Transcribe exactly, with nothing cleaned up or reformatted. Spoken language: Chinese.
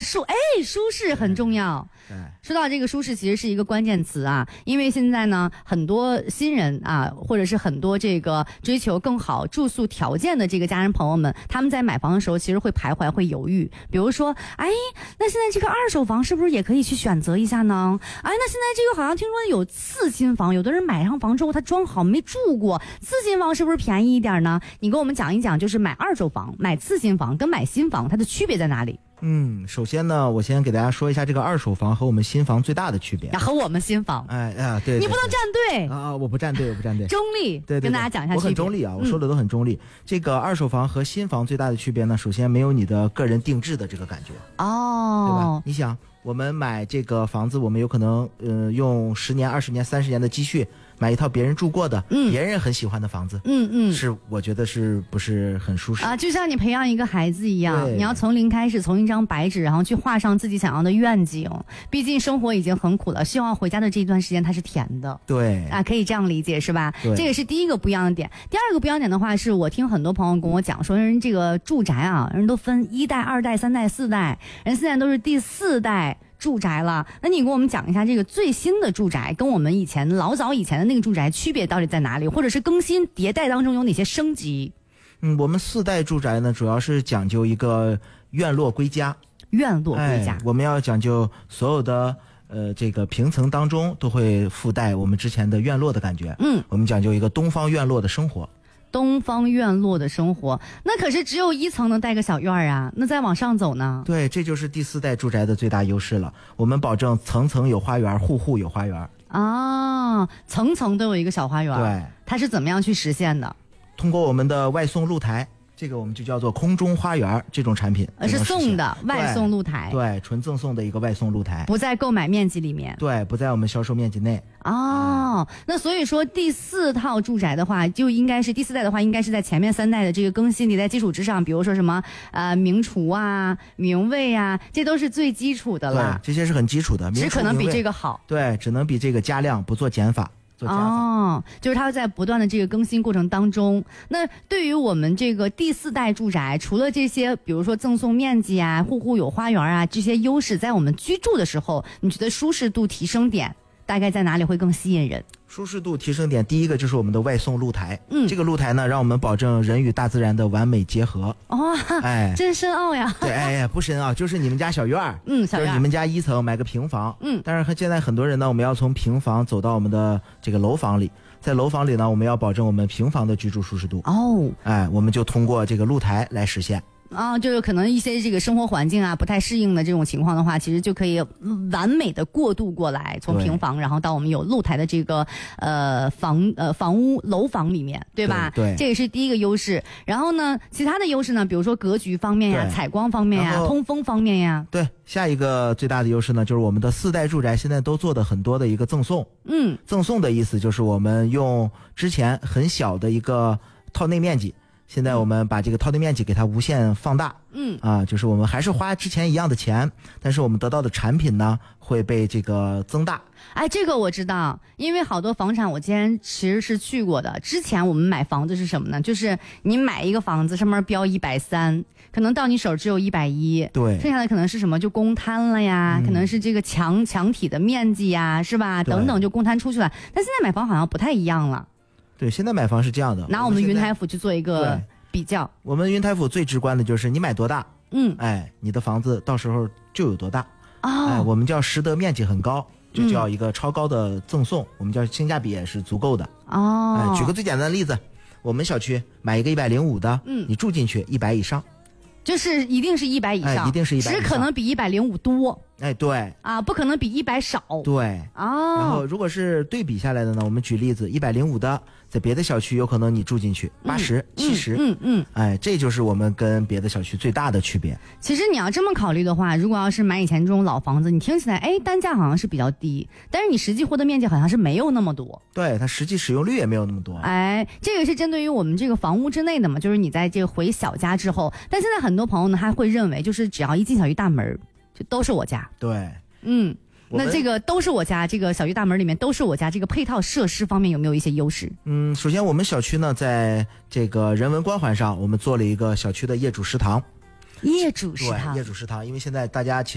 舒哎舒适很重要。 对， 说到这个舒适，其实是一个关键词啊，因为现在呢，很多新人啊，或者是很多这个追求更好住宿条件的这个家人朋友们，他们在买房的时候其实会徘徊、会犹豫。比如说，哎，那现在这个二手房是不是也可以去选择一下呢？哎，那现在这个好像听说有次新房，有的人买上房之后他装好没住过，次新房是不是便宜一点呢？你跟我们讲一讲，就是买二手房、买次新房跟买新房它的区别在哪里？ 嗯，首先呢，我先给大家说一下这个二手房和我们新房最大的区别。 和我们新房， 哎呀，对，对你不能站队啊！我不站队，我不站队， 中立。 对， 对， 对， 跟大家讲一下区别。 我很中立啊，我说的都很中立。嗯、这个二手房和新房最大的区别呢，首先没有你的个人定制的这个感觉哦， 对吧？你想，我们买这个房子，我们有可能呃用十年、二十年、三十年的积蓄。买一套别人住过的、嗯、别人很喜欢的房子， 嗯嗯， 是我觉得是不是很舒适啊？就像你培养一个孩子一样，你要从零开始，从一张白纸，然后去画上自己想要的愿景。毕竟生活已经很苦了，希望回家的这一段时间它是甜的。 对啊，可以这样理解是吧？这个是第一个不一样的点。第二个不一样的点的话，是我听很多朋友跟我讲说，人这个住宅啊，人都分一代、二代、三代、四代，人现在都是第四代。住宅了，那你给我们讲一下这个最新的住宅跟我们以前老早以前的那个住宅区别到底在哪里，或者是更新迭代当中有哪些升级？ 嗯，我们四代住宅呢，主要是讲究一个院落归家， 院落归家、 哎，我们要讲究所有的呃这个平层当中都会附带我们之前的院落的感觉。嗯，我们讲究一个东方院落的生活。 东方院落的生活，那可是只有一层能带个小院啊，那再往上走呢？ 对，这就是第四代住宅的最大优势了。我们保证层层有花园，户户有花园。 啊，层层都有一个小花园。 对， 它是怎么样去实现的？ 通过我们的外送露台，这个我们就叫做空中花园这种产品， 呃，是送的外送露台， 对，纯赠送的一个外送露台， 不在购买面积里面， 对，不在我们销售面积内。 哦，那所以说第四套住宅的话，就应该是第四代的话，应该是在前面三代的这个更新迭代基础之上，比如说什么呃明厨啊、明卫啊，这都是最基础的了。 对，这些是很基础的， 只可能比这个好。 对，只能比这个加量，不做减法。 哦，就是它在不断的这个更新过程当中，那对于我们这个第四代住宅，除了这些比如说赠送面积啊、户户有花园啊这些优势，在我们居住的时候，你觉得舒适度提升点大概在哪里会更吸引人？ 舒适度提升点，第一个就是我们的外送露台。嗯，这个露台呢，让我们保证人与大自然的完美结合。 哦，哎，真深奥呀！ 对，哎呀，不深奥，就是你们家小院儿， 嗯，小院， 就是你们家一层买个平房， 嗯， 但是现在很多人呢，我们要从平房走到我们的这个楼房里，在楼房里呢，我们要保证我们平房的居住舒适度。 哦， 哎，我们就通过这个露台来实现。 啊，就是可能一些这个生活环境啊不太适应的这种情况的话，其实就可以完美的过渡过来，从平房然后到我们有露台的这个呃房呃房屋楼房里面，对吧？ 对，对， 这也是第一个优势。然后呢，其他的优势呢，比如说格局方面呀、采光方面呀、通风方面呀。 对，下一个最大的优势呢，就是我们的四代住宅现在都做的很多的一个赠送。 嗯， 赠送的意思就是我们用之前很小的一个套内面积。现在我们把这个套内面积给它无限放大， 嗯啊，就是我们还是花之前一样的钱，但是我们得到的产品呢会被这个增大。 哎，这个我知道，因为好多房产我之前其实是去过的。之前我们买房子是什么呢？就是你买一个房子上面标一百三，可能到你手只有一百一， 对， 剩下的可能是什么就公摊了呀，嗯、可能是这个墙墙体的面积呀，是吧？等等就公摊出去了。但现在买房好像不太一样了。 对，现在买房是这样的， 拿我们云台府去做一个比较。 我们云台府最直观的就是你买多大， 嗯， 哎，你的房子到时候就有多大。 哦， 哎，我们叫实得面积很高，就叫一个超高的赠送，嗯、我们叫性价比也是足够的。 哦， 哎，举个最简单的例子，我们小区买一个一百零五的， 嗯， 你住进去一百以上。 就是一定是一百以上、 哎，一定是一百以上， 只可能比一百零五多。 哎，对啊，不可能比一百少。 对哦。 然后如果是对比下来的呢，我们举例子，一百零五的，在别的小区有可能你住进去八十、七十， 嗯嗯， 哎，这就是我们跟别的小区最大的区别。 其实你要这么考虑的话，如果要是买以前这种老房子，你听起来，哎，单价好像是比较低，但是你实际获得面积好像是没有那么多。 对，它实际使用率也没有那么多。 哎，这个是针对于我们这个房屋之内的嘛，就是你在这个回小家之后，但现在很多朋友呢，还会认为就是只要一进小区大门，就都是我家。 对。 嗯，那这个都是我家，这个小区大门里面都是我家，这个配套设施方面有没有一些优势？ 嗯，首先我们小区呢，在这个人文关怀上，我们做了一个小区的业主食堂。 业主食堂， 对，业主食堂，因为现在大家其实